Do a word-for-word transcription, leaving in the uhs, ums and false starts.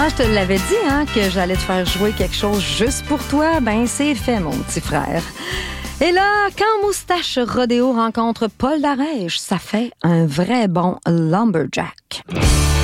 je te l'avais dit, hein, que j'allais te faire jouer quelque chose juste pour toi. Ben, c'est fait, mon petit frère. Et là, quand Moustache Rodéo rencontre Paul Darèche, ça fait un vrai bon lumberjack.